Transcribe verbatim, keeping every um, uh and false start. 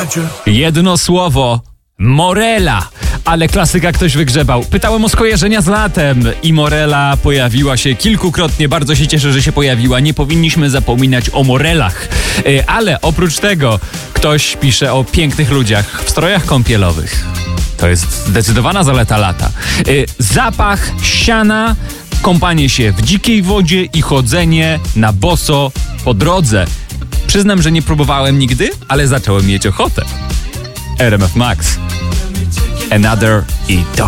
Jedno słowo. Morela. Ale klasyka ktoś wygrzebał. Pytałem o skojarzenia z latem i Morela pojawiła się kilkukrotnie. Bardzo się cieszę, że się pojawiła. Nie powinniśmy zapominać o Morelach. Yy, ale oprócz tego ktoś pisze o pięknych ludziach w strojach kąpielowych. To jest zdecydowana zaleta lata. Yy, zapach siana, kąpanie się w dzikiej wodzie i chodzenie na boso po drodze. Przyznam, że nie próbowałem nigdy, ale zacząłem mieć ochotę. R M F Max. Another i to.